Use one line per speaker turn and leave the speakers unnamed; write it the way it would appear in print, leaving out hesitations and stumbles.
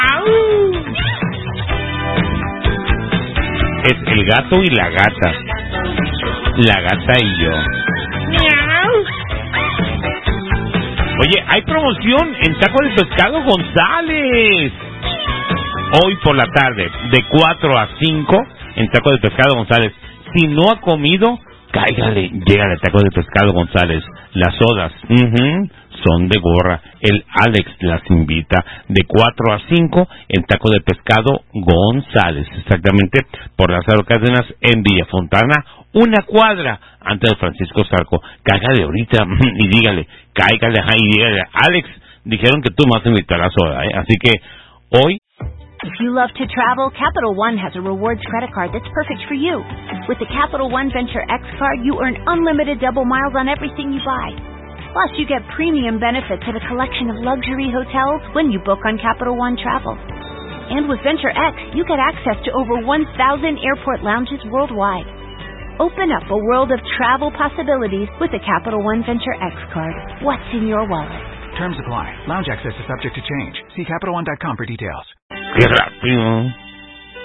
Es el gato y la gata. La gata y yo. Oye, hay promoción en Taco de Pescado González. Hoy por la tarde, de 4 a 5, en Taco de Pescado González. Si no ha comido, cáigale, llégale a Taco de Pescado González. Las sodas, son de gorra. El Alex las invita de 4 a 5 en Taco de Pescado González. Exactamente por Lázaro Cárdenas en Villa Fontana, una cuadra antes de Francisco Zarco. Cáigale ahorita y dígale, cáigale y dígale, Alex, dijeron que tú me vas a invitar a soda, Así que hoy...
If you love to travel, Capital One has a rewards credit card that's perfect for you. With the Capital One Venture X card, you earn unlimited double miles on everything you buy. Plus, you get premium benefits at a collection of luxury hotels when you book on Capital One Travel. And with Venture X, you get access to over 1,000 airport lounges worldwide. Open up a world of travel possibilities with the Capital One Venture X card. What's in your wallet?
Terms apply. Lounge access is subject to change. See CapitalOne.com for details.
¡Qué rápido!